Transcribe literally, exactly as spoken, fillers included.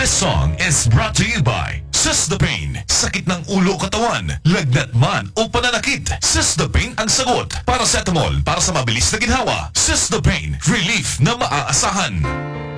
This song is brought to you by Sysdapane. Sakit ng ulo katawan, lagnat man o pananakit, Sysdapane ang sagot. Paracetamol para sa mabilis na ginhawa. Sysdapane, relief na maaasahan.